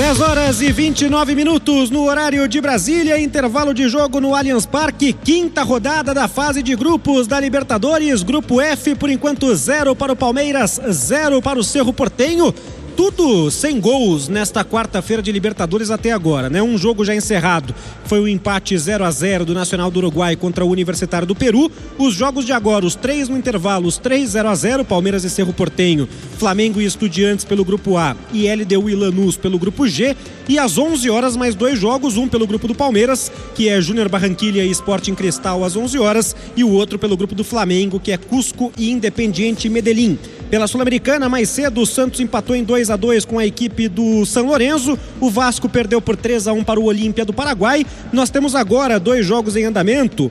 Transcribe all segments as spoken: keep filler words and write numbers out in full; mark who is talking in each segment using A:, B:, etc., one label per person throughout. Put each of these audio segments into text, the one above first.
A: dez horas e vinte e nove minutos no horário de Brasília, intervalo de jogo no Allianz Parque, quinta rodada da fase de grupos da Libertadores, grupo F, por enquanto zero para o Palmeiras, zero para o Cerro Porteño. Tudo sem gols nesta quarta-feira de Libertadores até agora, né? Um jogo já encerrado, foi o empate zero a zero do Nacional do Uruguai contra o Universitário do Peru. Os jogos de agora, os três no intervalo, os três zero a zero, Palmeiras e Cerro Porteño, Flamengo e Estudiantes pelo grupo A e L D U e Lanús pelo grupo G. E às onze horas mais dois jogos, um pelo grupo do Palmeiras, que é Júnior Barranquilla e Sporting Cristal às onze horas, e o outro pelo grupo do Flamengo, que é Cusco e Independiente Medellín. Pela Sul-Americana, mais cedo, o Santos empatou em dois a dois com a equipe do São Lourenço. O Vasco perdeu por três a um para o Olímpia do Paraguai. Nós temos agora dois jogos em andamento.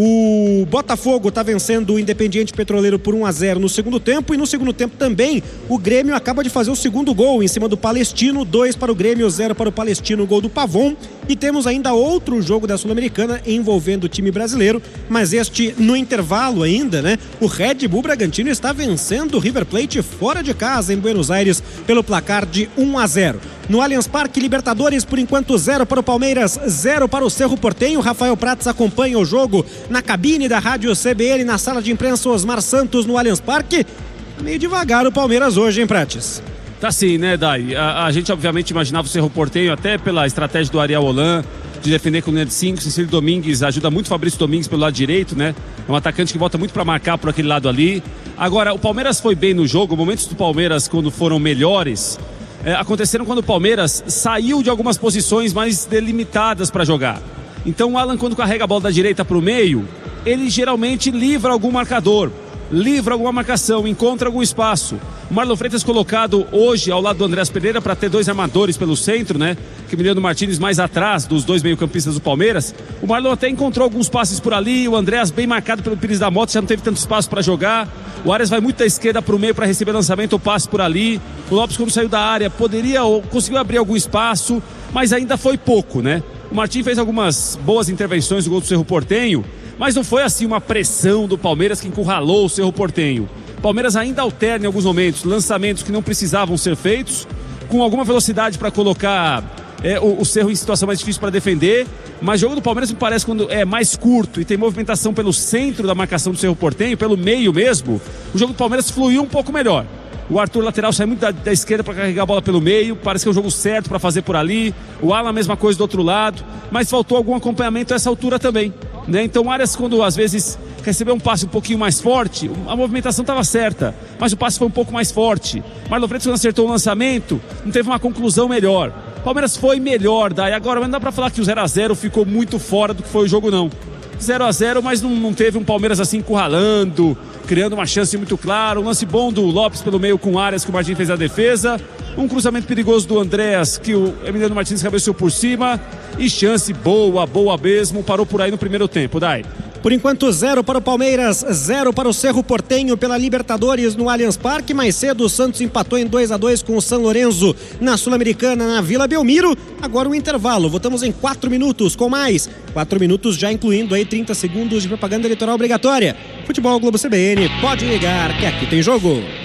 A: O Botafogo está vencendo o Independiente Petroleiro por um a zero no segundo tempo, e no segundo tempo também o Grêmio acaba de fazer o segundo gol em cima do Palestino, dois para o Grêmio, zero para o Palestino, gol do Pavon. E temos ainda outro jogo da Sul-Americana envolvendo o time brasileiro, mas este no intervalo ainda, né? O Red Bull Bragantino está vencendo o River Plate fora de casa em Buenos Aires pelo placar de um a zero. No Allianz Parque, Libertadores, por enquanto zero para o Palmeiras, zero para o Cerro Porteño. Rafael Prats acompanha o jogo na cabine da Rádio C B N, na sala de imprensa Osmar Santos no Allianz Parque. Meio devagar o Palmeiras hoje, hein, Prats?
B: Tá sim, né, Dai? A, a gente obviamente imaginava o Cerro Porteño, até pela estratégia do Ariel Holan, de defender com linha de cinco. Cecílio Domingues ajuda muito o Fabrício Domingues pelo lado direito, né? É um atacante que volta muito para marcar por aquele lado ali. Agora, o Palmeiras foi bem no jogo. Momentos do Palmeiras, quando foram melhores, é, aconteceram quando o Palmeiras saiu de algumas posições mais delimitadas para jogar. Então o Alan, quando carrega a bola da direita para o meio, ele geralmente livra algum marcador, livra alguma marcação, encontra algum espaço. O Marlon Freitas colocado hoje ao lado do Andrés Pereira para ter dois armadores pelo centro, né? Que Emiliano Martínez mais atrás dos dois meio-campistas do Palmeiras. O Marlon até encontrou alguns passes por ali, o Andrés bem marcado pelo Pires da Mota, já não teve tanto espaço para jogar. O Arias vai muito da esquerda para o meio para receber lançamento ou passe por ali. O Lopes, quando saiu da área, poderia ou conseguiu abrir algum espaço, mas ainda foi pouco, né? O Martim fez algumas boas intervenções no gol do Cerro Porteño, mas não foi assim uma pressão do Palmeiras que encurralou o Cerro Porteño. O Palmeiras ainda alterna em alguns momentos lançamentos que não precisavam ser feitos, com alguma velocidade para colocar é, o, o Cerro em situação mais difícil para defender, mas o jogo do Palmeiras me parece, quando é mais curto e tem movimentação pelo centro da marcação do Cerro Porteño, pelo meio mesmo, o jogo do Palmeiras fluiu um pouco melhor. O Arthur, lateral, sai muito da, da esquerda para carregar a bola pelo meio, parece que é o jogo certo para fazer por ali. O Alan, a mesma coisa do outro lado, mas faltou algum acompanhamento a essa altura também, né? Então o Arias, quando às vezes recebeu um passe um pouquinho mais forte, a movimentação estava certa, mas o passe foi um pouco mais forte. Marlon Freitas, quando acertou o lançamento, não teve uma conclusão melhor. O Palmeiras foi melhor, daí agora não dá para falar que o zero a zero ficou muito fora do que foi o jogo, não. zero a zero, mas não, não teve um Palmeiras assim encurralando, criando uma chance muito clara. Um lance bom do Lopes pelo meio com Arias, que o Martins fez a defesa. Um cruzamento perigoso do Andrés, que o Emiliano Martins cabeceou por cima. E chance boa, boa mesmo. Parou por aí no primeiro tempo, Dai.
A: Por enquanto, zero para o Palmeiras, zero para o Cerro Porteño pela Libertadores no Allianz Parque. Mais cedo o Santos empatou em dois a dois com o São Lourenço na Sul-Americana, na Vila Belmiro. Agora o intervalo, voltamos em quatro minutos com mais quatro minutos, já incluindo aí trinta segundos de propaganda eleitoral obrigatória. Futebol Globo C B N, pode ligar que aqui tem jogo.